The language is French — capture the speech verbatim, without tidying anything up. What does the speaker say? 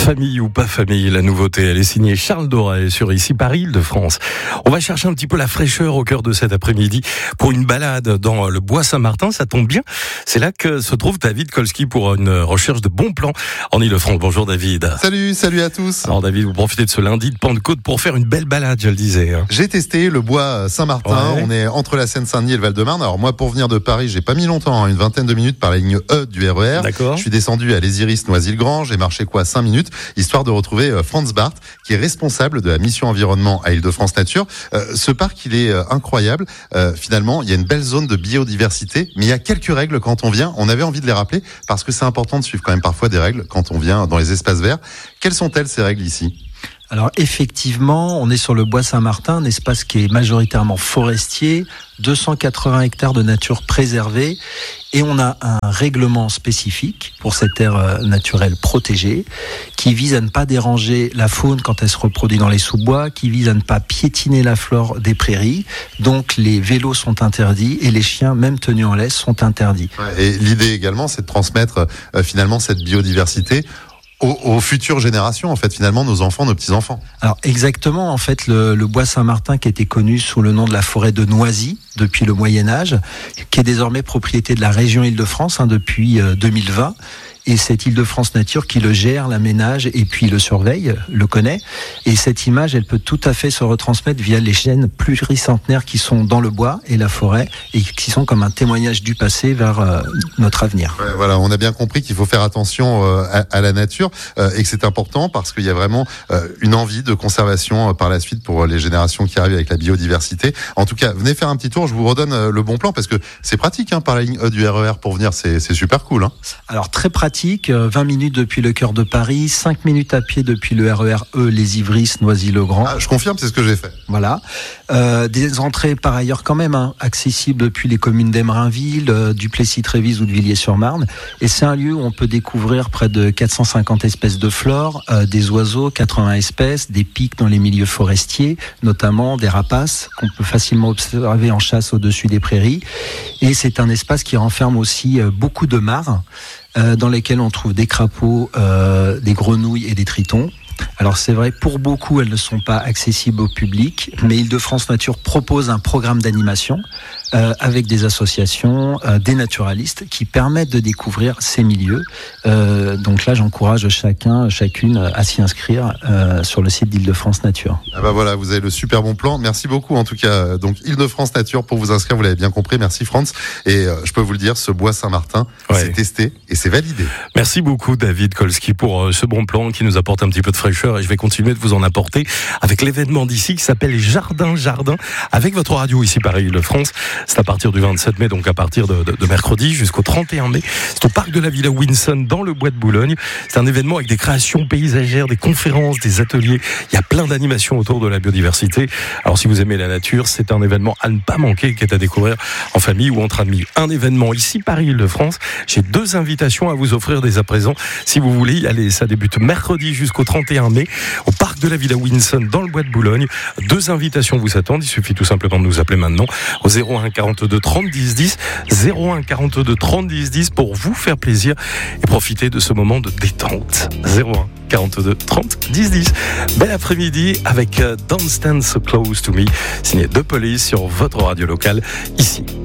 Famille ou pas famille, la nouveauté, elle est signée Charles Doré sur Ici Paris, Île-de-France. On va chercher un petit peu la fraîcheur au cœur de cet après-midi pour une balade dans le bois Saint-Martin. Ça tombe bien, c'est là que se trouve David Kolski pour une recherche de bons plans en Île-de-France. Bonjour David. Salut, salut à tous. Alors David, vous profitez de ce lundi de Pentecôte pour faire une belle balade, je le disais. Hein. J'ai testé le bois Saint-Martin, ouais. On est entre la Seine-Saint-Denis et le Val-de-Marne. Alors moi, pour venir de Paris, j'ai pas mis longtemps, hein, une vingtaine de minutes par la ligne E du R E R. D'accord. Je suis descendu à Les Iris, Noisy-le-Grand, j'ai marché quoi cinq minutes, histoire de retrouver Franz Barth, qui est responsable de la mission environnement à Île-de-France Nature. Euh, ce parc, il est euh, incroyable. Euh, finalement, il y a une belle zone de biodiversité, mais il y a quelques règles quand on vient. On avait envie de les rappeler parce que c'est important de suivre quand même parfois des règles quand on vient dans les espaces verts. Quelles sont-elles ces règles ici ? Alors effectivement, on est sur le bois Saint-Martin, un espace qui est majoritairement forestier, deux cent quatre-vingts hectares de nature préservée, et on a un règlement spécifique pour cette aire naturelle protégée qui vise à ne pas déranger la faune quand elle se reproduit dans les sous-bois, qui vise à ne pas piétiner la flore des prairies. Donc les vélos sont interdits et les chiens, même tenus en laisse, sont interdits. Et l'idée également, c'est de transmettre euh, finalement cette biodiversité Aux, aux futures générations, en fait, finalement, nos enfants, nos petits-enfants. Alors exactement, en fait, le, le bois Saint-Martin qui était connu sous le nom de la forêt de Noisy depuis le Moyen-Âge, qui est désormais propriété de la région Île-de-France hein, depuis euh, deux mille vingt. Et c'est Île-de-France Nature qui le gère, l'aménage et puis le surveille, le connaît. Et cette image, elle peut tout à fait se retransmettre via les chaînes pluricentenaires qui sont dans le bois et la forêt et qui sont comme un témoignage du passé vers euh, notre avenir. Ouais, voilà, on a bien compris qu'il faut faire attention euh, à, à la nature euh, et que c'est important parce qu'il y a vraiment euh, une envie de conservation euh, par la suite pour les générations qui arrivent avec la biodiversité. En tout cas, venez faire un petit tour, je vous redonne euh, le bon plan parce que c'est pratique hein, par la ligne E du R E R pour venir, c'est, c'est super cool. Hein. Alors très pratique. vingt minutes depuis le cœur de Paris, cinq minutes à pied depuis le R E R E, Les Ivris, Noisy-le-Grand. Ah, je confirme, c'est ce que j'ai fait. Voilà. Euh, des entrées par ailleurs quand même hein, accessibles depuis les communes d'Emerainville, euh, Duplessis-Trévise ou de Villiers-sur-Marne. Et c'est un lieu où on peut découvrir près de quatre cent cinquante espèces de flore, euh, des oiseaux, quatre-vingts espèces, des pics dans les milieux forestiers, notamment des rapaces qu'on peut facilement observer en chasse au-dessus des prairies. Et c'est un espace qui renferme aussi euh, beaucoup de mares, Euh, dans lesquels on trouve des crapauds, euh, des grenouilles et des tritons. Alors c'est vrai, pour beaucoup, elles ne sont pas accessibles au public, mais Île-de-France Nature propose un programme d'animation euh, avec des associations, euh, des naturalistes qui permettent de découvrir ces milieux. Euh, donc là, j'encourage chacun, chacune à s'y inscrire euh, sur le site d'Île-de-France Nature. Ah bah voilà, vous avez le super bon plan. Merci beaucoup en tout cas. Donc Île-de-France Nature pour vous inscrire, vous l'avez bien compris. Merci Franz. Et euh, je peux vous le dire, ce bois Saint-Martin, ouais. c'est testé et c'est validé. Merci beaucoup David Kolski pour euh, ce bon plan qui nous apporte un petit peu de fraîcheur et je vais continuer de vous en apporter avec l'événement d'ici qui s'appelle Jardin Jardin avec votre radio ici Paris Île-de-France. C'est à partir du vingt-sept mai, donc à partir de, de, de mercredi jusqu'au trente et un mai. C'est au parc de la Villa Winson dans le bois de Boulogne. C'est un événement avec des créations paysagères, des conférences, des ateliers. Il y a plein d'animations autour de la biodiversité. Alors si vous aimez la nature, c'est un événement à ne pas manquer qui est à découvrir en famille ou entre amis. Un événement ici Paris Île-de-France. J'ai deux invitations à vous offrir dès à présent. Si vous voulez y aller, ça débute mercredi jusqu'au trente et un mai au parc de la Villa Winson dans le bois de Boulogne. Deux invitations vous attendent. Il suffit tout simplement de nous appeler maintenant au zéro un quarante-deux trente dix dix, zéro un quarante-deux trente dix dix pour vous faire plaisir et profiter de ce moment de détente. zéro un quarante-deux trente dix dix. Bel après-midi avec Don't Stand So Close To Me, signé The Police sur votre radio locale ici.